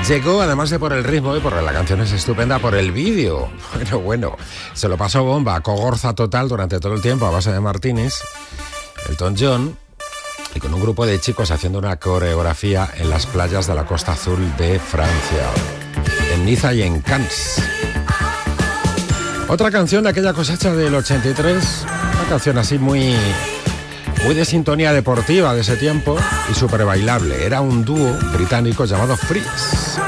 Llegó, además de por el ritmo y porque la canción es estupenda, por el vídeo. Bueno, se lo pasó bomba, cogorza total durante todo el tiempo a base de martinis, Elton John, y con un grupo de chicos haciendo una coreografía en las playas de la Costa Azul de Francia, en Niza y en Cannes. Otra canción de aquella cosecha del 83, una canción así muy de sintonía deportiva de ese tiempo y súper bailable. Era un dúo británico llamado Freeze.